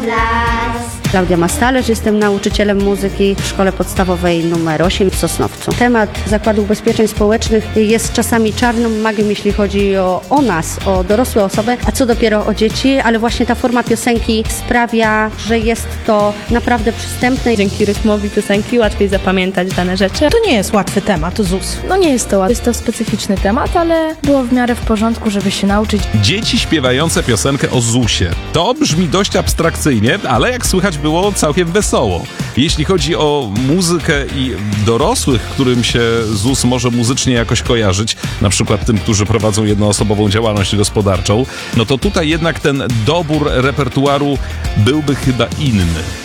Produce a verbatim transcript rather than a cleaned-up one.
blask. Klaudia Mastalerz, jestem nauczycielem muzyki w szkole podstawowej numer osiem w Sosnowcu. Temat Zakładu Ubezpieczeń Społecznych jest czasami czarną magią, jeśli chodzi o, o nas, o dorosłe osoby, a co dopiero o dzieci, ale właśnie ta forma piosenki sprawia, że jest to naprawdę przystępne. Dzięki rytmowi piosenki łatwiej zapamiętać dane rzeczy. To nie jest łatwy temat, Z U S. No nie jest to łatwy, jest to specyficzny temat, ale było w miarę w porządku, żeby się nauczyć. Dzieci śpiewające piosenkę o zusie. To brzmi dość abstrakcyjnie, ale jak słychać było całkiem wesoło. Jeśli chodzi o muzykę i dorosłych, którym się Z U S może muzycznie jakoś kojarzyć, na przykład tym, którzy prowadzą jednoosobową działalność gospodarczą, no to tutaj jednak ten dobór repertuaru byłby chyba inny.